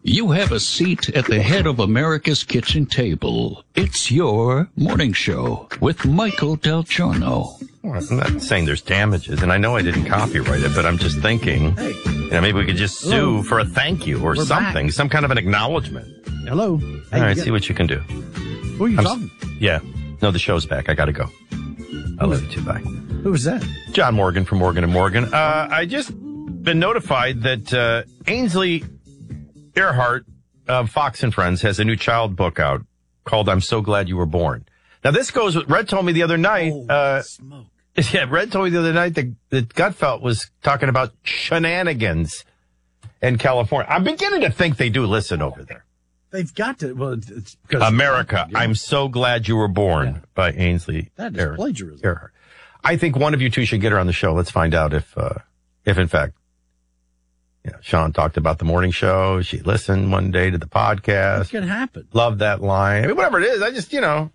You have a seat at the head of America's kitchen table. It's your morning show with Michael Del Giorno. Well, I'm not saying there's damages, and I know I didn't copyright it, but I'm just thinking, maybe we could just sue for a thank you or something, back. Some kind of an acknowledgement. Hello. All right, see what you can do. Who are you talking? Yeah. No, the show's back. I got to go. I love you too. Bye. Who was that? John Morgan from Morgan & Morgan. I just been notified that Ainsley Earhart of Fox and Friends has a new child book out called I'm So Glad You Were Born. Now, this goes with, Red told me the other night, Red told me the other night that Gutfeld was talking about shenanigans in California. I'm beginning to think they do listen over there. They've got to. Well, it's because America, I'm So Glad You Were Born by Ainsley. That is plagiarism. Earhart. I think one of you two should get her on the show. Let's find out if in fact, Sean talked about the morning show. She listened one day to the podcast. It can happen. Love that line. I mean, whatever it is, I just, look,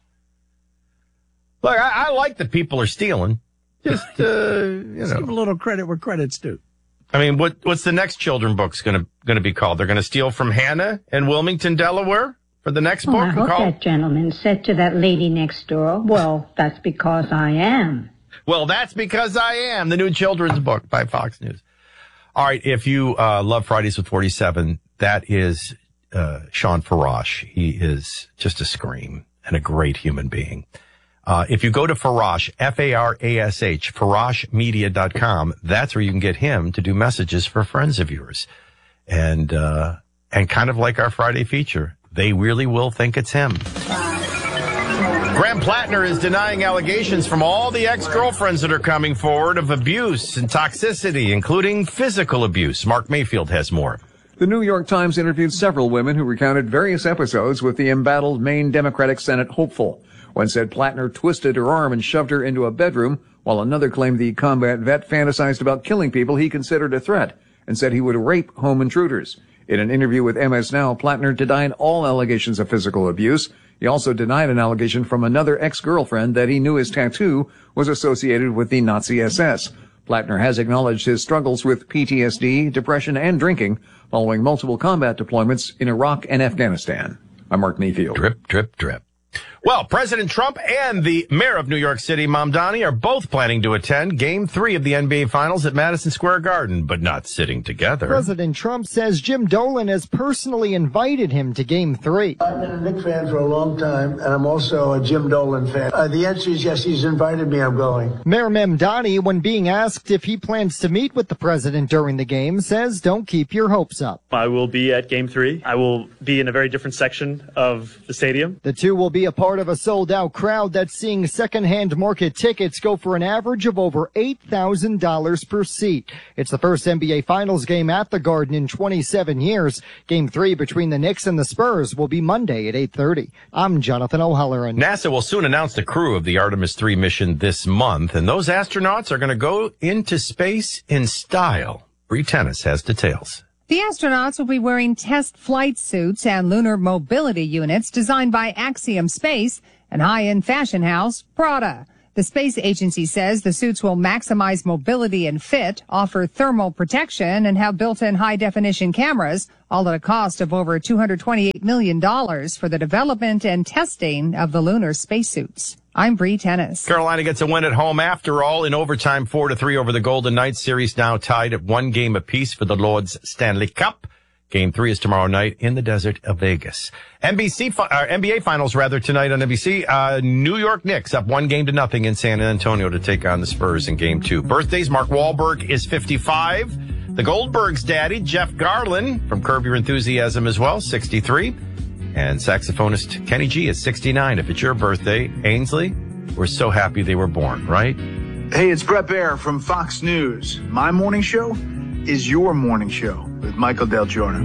I like that people are stealing. Just, give a little credit where credit's due. I mean, what's the next children book's going to be called? They're going to steal from Hannah in Wilmington, Delaware for the next book? I hope that gentleman said to that lady next door, well, that's because I am. Well, that's because I am. The new children's book by Fox News. All right, if you love Fridays with 47, that is Sean Farash. He is just a scream and a great human being. If you go to Farash, F-A-R-A-S-H, FarashMedia.com, that's where you can get him to do messages for friends of yours. And kind of like our Friday feature, they really will think it's him. Graham Plattner is denying allegations from all the ex-girlfriends that are coming forward of abuse and toxicity, including physical abuse. Mark Mayfield has more. The New York Times interviewed several women who recounted various episodes with the embattled Maine Democratic Senate hopeful. One said Plattner twisted her arm and shoved her into a bedroom, while another claimed the combat vet fantasized about killing people he considered a threat and said he would rape home intruders. In an interview with MS Now, Plattner denied all allegations of physical abuse. He also denied an allegation from another ex-girlfriend that he knew his tattoo was associated with the Nazi SS. Plattner has acknowledged his struggles with PTSD, depression, and drinking following multiple combat deployments in Iraq and Afghanistan. I'm Mark Mayfield. Drip, drip, drip. Well, President Trump and the mayor of New York City, Mamdani, are both planning to attend Game 3 of the NBA Finals at Madison Square Garden, but not sitting together. President Trump says Jim Dolan has personally invited him to Game 3. I've been a Knicks fan for a long time, and I'm also a Jim Dolan fan. The answer is yes, he's invited me. I'm going. Mayor Mamdani, when being asked if he plans to meet with the president during the game, says don't keep your hopes up. I will be at Game 3. I will be in a very different section of the stadium. The two will be a part of a sold-out crowd that's seeing second-hand market tickets go for an average of over $8,000 per seat. It's the first NBA Finals game at the Garden in 27 years. Game 3 between the Knicks and the Spurs will be Monday at 8:30. I'm Jonathan O'Halloran. NASA will soon announce the crew of the Artemis 3 mission this month, and those astronauts are going to go into space in style. Bree Tennis has details. The astronauts will be wearing test flight suits and lunar mobility units designed by Axiom Space and high-end fashion house Prada. The space agency says the suits will maximize mobility and fit, offer thermal protection, and have built-in high-definition cameras, all at a cost of over $228 million for the development and testing of the lunar spacesuits. I'm Bree Tennis. Carolina gets a win at home after all in overtime 4-3 over the Golden Knights. Series now tied at 1 game apiece for the Lord's Stanley Cup. Game 3 is tomorrow night in the desert of Vegas. NBA Finals tonight on NBC. New York Knicks up 1-0 in San Antonio to take on the Spurs in Game 2. Birthdays, Mark Wahlberg is 55. The Goldbergs' daddy, Jeff Garlin, from Curb Your Enthusiasm as well, 63. And saxophonist Kenny G is 69. If it's your birthday, Ainsley, we're so happy they were born, right? Hey, it's Brett Baer from Fox News. My morning show is your morning show with Michael Del Giorno.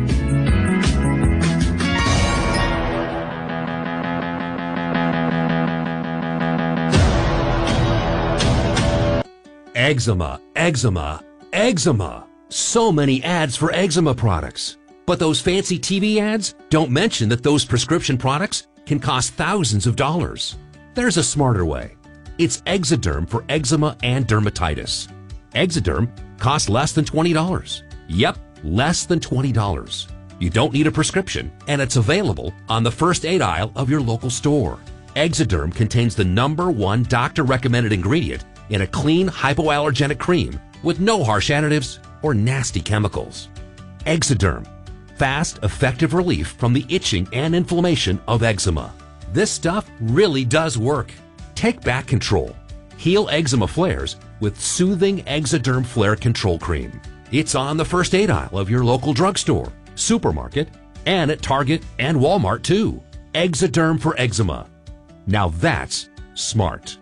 Eczema, eczema, eczema. So many ads for eczema products. But those fancy TV ads don't mention that those prescription products can cost thousands of dollars. There's a smarter way. It's Exoderm for eczema and dermatitis. Exoderm costs less than $20. Yep, less than $20. You don't need a prescription, and it's available on the first aid aisle of your local store. Exoderm contains the #1 doctor-recommended ingredient in a clean, hypoallergenic cream with no harsh additives or nasty chemicals. Exoderm. Fast, effective relief from the itching and inflammation of eczema. This stuff really does work. Take back control. Heal eczema flares with soothing Exoderm Flare Control Cream. It's on the first aid aisle of your local drugstore, supermarket, and at Target and Walmart too. Exoderm for eczema. Now that's smart.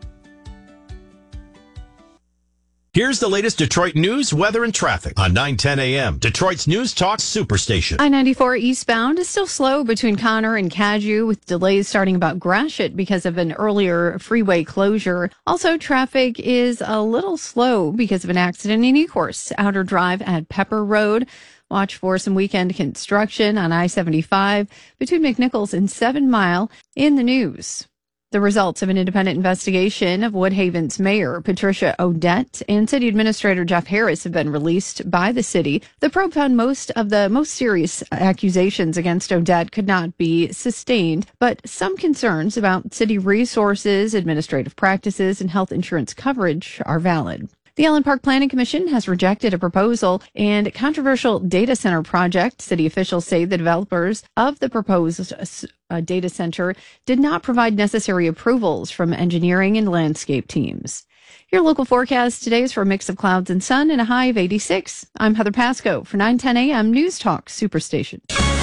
Here's the latest Detroit news, weather, and traffic on 9:10 a.m. Detroit's News Talk Superstation. I-94 eastbound is still slow between Connor and Cadieux, with delays starting about Gratiot because of an earlier freeway closure. Also, traffic is a little slow because of an accident in Ecorse. Outer Drive at Pepper Road. Watch for some weekend construction on I-75 between McNichols and 7 Mile in the news. The results of an independent investigation of Woodhaven's mayor, Patricia Odette, and city administrator Jeff Harris have been released by the city. The probe found most of the most serious accusations against Odette could not be sustained, but some concerns about city resources, administrative practices, and health insurance coverage are valid. The Allen Park Planning Commission has rejected a proposal and controversial data center project. City officials say the developers of the proposed data center did not provide necessary approvals from engineering and landscape teams. Your local forecast today is for a mix of clouds and sun and a high of 86. I'm Heather Pasco for 9:10 a.m. News Talk Superstation.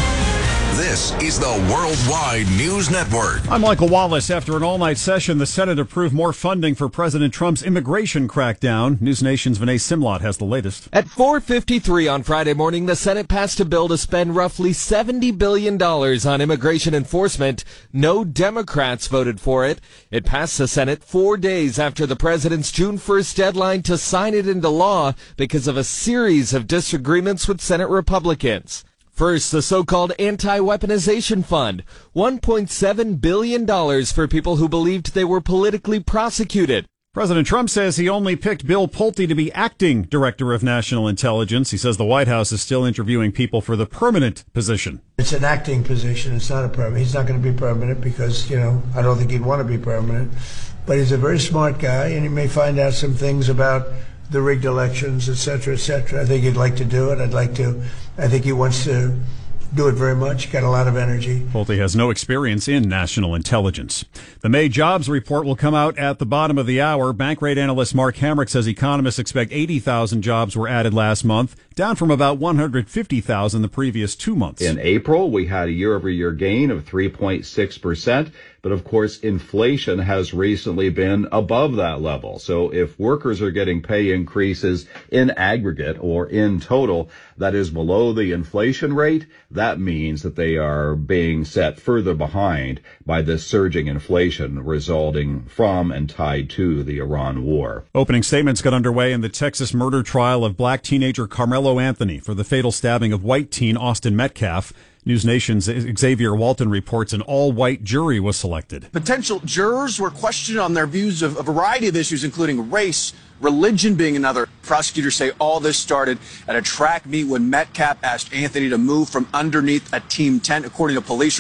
This is the Worldwide News Network. I'm Michael Wallace. After an all-night session, the Senate approved more funding for President Trump's immigration crackdown. News Nation's Vinay Simlot has the latest. At 4:53 on Friday morning, the Senate passed a bill to spend roughly $70 billion on immigration enforcement. No Democrats voted for it. It passed the Senate 4 days after the president's June 1st deadline to sign it into law because of a series of disagreements with Senate Republicans. First, the so-called anti-weaponization fund, $1.7 billion for people who believed they were politically prosecuted. President Trump says he only picked Bill Pulte to be acting director of national intelligence. He says the White House is still interviewing people for the permanent position. It's an acting position. It's not a permanent. He's not going to be permanent because, I don't think he'd want to be permanent. But he's a very smart guy, and he may find out some things about the rigged elections, et cetera, et cetera. I think he'd like to do it. I think he wants to do it very much. Got a lot of energy. Pulte has no experience in national intelligence. The May jobs report will come out at the bottom of the hour. Bankrate analyst Mark Hamrick says economists expect 80,000 jobs were added last month, down from about 150,000 the previous 2 months. In April, we had a year-over-year gain of 3.6%. But of course, inflation has recently been above that level. So if workers are getting pay increases in aggregate or in total that is below the inflation rate, that means that they are being set further behind by this surging inflation resulting from and tied to the Iran war. Opening statements got underway in the Texas murder trial of black teenager Carmelo Anthony for the fatal stabbing of white teen Austin Metcalf. News Nation's Xavier Walton reports an all-white jury was selected. Potential jurors were questioned on their views of a variety of issues, including race, religion being another. Prosecutors say all this started at a track meet when Metcalf asked Anthony to move from underneath a team tent, according to police.